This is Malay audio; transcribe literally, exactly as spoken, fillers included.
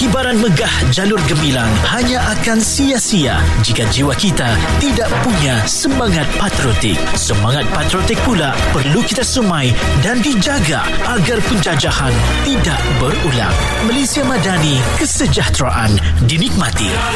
Kibaran megah jalur gemilang hanya akan sia-sia jika jiwa kita tidak punya semangat patriotik. Semangat patriotik pula perlu kita sumai dan dijaga agar penjajahan tidak berulang. Malaysia Madani, kesejahteraan dinikmati.